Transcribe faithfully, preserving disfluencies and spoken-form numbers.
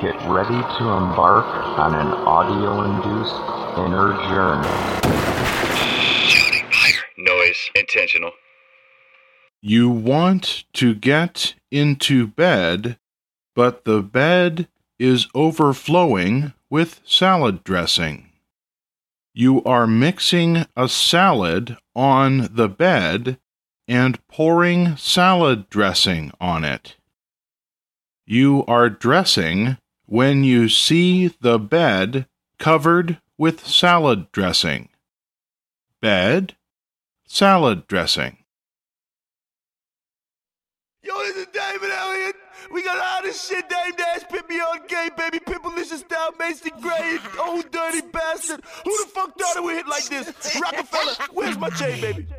Get ready to embark on an audio-induced inner journey. Noise. Intentional. You want to get into bed, but the bed is overflowing with salad dressing. You are mixing a salad on the bed and pouring salad dressing on it. You are dressing when you see the bed covered with salad dressing. Bed, salad dressing. Yo, this is David Elliott. We got all this shit named ass Pit Me on Gay, baby. Pimplicious style, Mason Gray, old dirty bastard. Who the fuck thought it would hit like this? Rockefeller, where's my chain, baby?